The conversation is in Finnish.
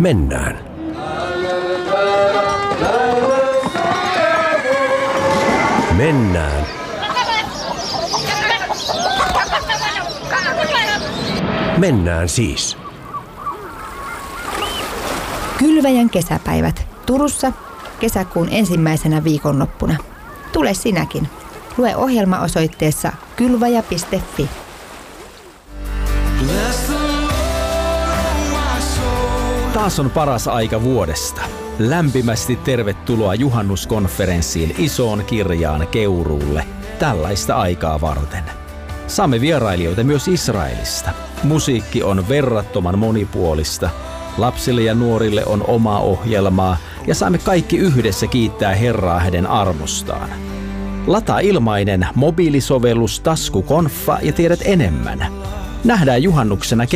Mennään. Mennään. Mennään siis. Kylväjän kesäpäivät Turussa kesäkuun ensimmäisenä viikonloppuna. Tule sinäkin. Lue ohjelma osoitteessa kylväjä.fi. Taas on paras aika vuodesta. Lämpimästi tervetuloa juhannuskonferenssiin Isoon Kirjaan Keuruulle tällaista aikaa varten. Saamme vierailijoita myös Israelista. Musiikki on verrattoman monipuolista. Lapsille ja nuorille on omaa ohjelmaa ja saamme kaikki yhdessä kiittää Herraa hänen armostaan. Lataa ilmainen mobiilisovellus Taskukonfa ja tiedät enemmän. Nähdään juhannuksena